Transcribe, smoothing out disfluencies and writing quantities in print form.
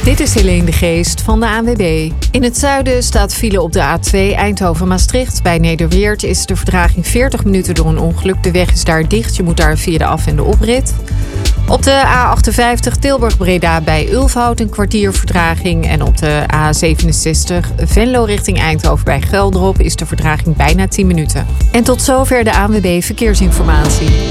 Dit is Helene de Geest van de ANWB. In het zuiden staat file op de A2 Eindhoven-Maastricht. Bij Nederweert is de vertraging 40 minuten door een ongeluk. De weg is daar dicht. Je moet daar via de af- en de oprit. Op de A58 Tilburg-Breda bij Ulfhout een kwartier vertraging. En op de A67 Venlo richting Eindhoven bij Geldrop is de vertraging bijna 10 minuten. En tot zover de ANWB Verkeersinformatie.